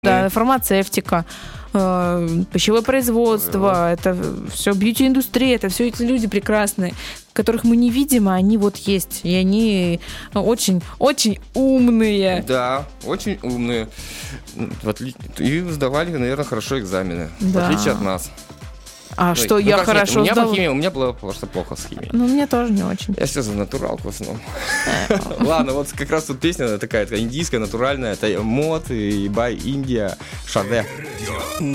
Да, фармацевтика, пищевое производство, это все бьюти-индустрия, это все эти люди прекрасные, которых мы не видим, а они вот есть. И они очень-очень умные. Да, очень умные. И сдавали, наверное, хорошо экзамены. Да. В отличие от нас. А что, я как хорошо нет, сдала? у меня было просто плохо с химией. Ну, мне тоже не очень. Я все за натуралку в основном. Ладно, вот как раз тут песня такая индийская, натуральная. Это Мод и Бай Индия Шаде.